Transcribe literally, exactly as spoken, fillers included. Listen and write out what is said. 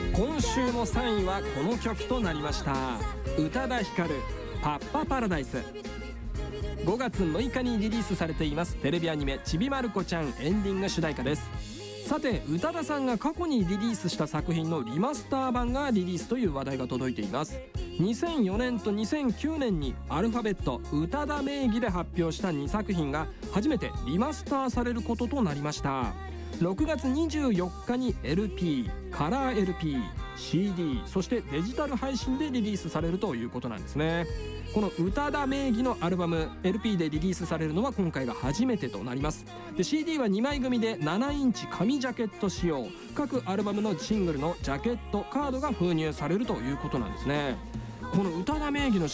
今週もさんいはこの曲となりました。宇多田ヒカル、パッパパラダイス。ごがつむいかにリリースされていますテレビアニメちびまる子ちゃんエンディング主題歌です。さて、宇多田さんが過去にリリースした作品のリマスター版がリリースという話題が届いています。にせんよねんとにせんきゅうねんにアルファベット宇多田名義で発表したにさく品が初めてリマスターされることとなりました。ろくがつにじゅうよっかに エルピー、 カラー エルピー、 シーディー、 そしてデジタル配信でリリースされるということなんですね。この宇多田名義のアルバム エルピー でリリースされるのは今回が初めてとなります。で シーディー はにまい組でななインチ紙ジャケット仕様、各アルバムのシングルのジャケットカードが封入されるということなんですね。この宇多田名義の